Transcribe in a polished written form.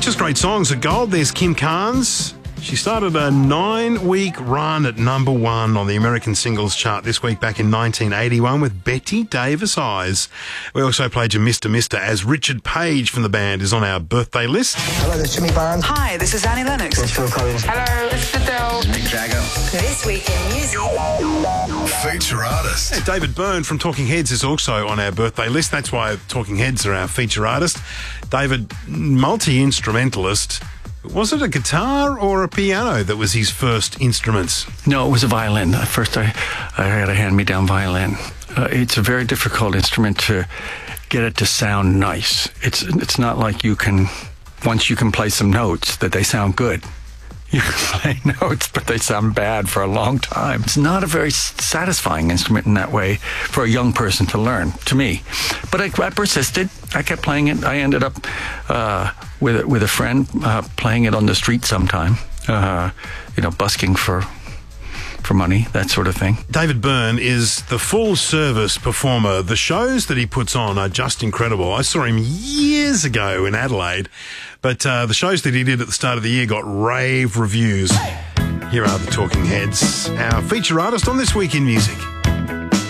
Just great songs at Gold. There's Kim Carnes. She started a 9-week run at number one on the American singles chart this week back in 1981 with Betty Davis Eyes. We also played you Mr. Mister as Richard Page from the band is on our birthday list. Hello, this is Jimmy Barnes. Hi, this is Annie Lennox. It's Phil Collins. Hello, it's Adele. Mick Jagger. This week in music. Feature artist. Yeah, David Byrne from Talking Heads is also on our birthday list. That's why Talking Heads are our feature artist. David, multi-instrumentalist. Was it a guitar or a piano that was his first instruments? No, it was a violin. At first I had a hand-me-down violin. It's a very difficult instrument to get it to sound nice. It's not like once you can play some notes, that they sound good. You can play notes, but they sound bad for a long time. It's not a very satisfying instrument in that way for a young person to learn, to me. But I persisted. I kept playing it. I ended up with a friend playing it on the street sometime, busking for money, that sort of thing. David Byrne is the full-service performer. The shows that he puts on are just incredible. I saw him years ago in Adelaide, but the shows that he did at the start of the year got rave reviews. Here are the Talking Heads, our feature artist on This Week in Music.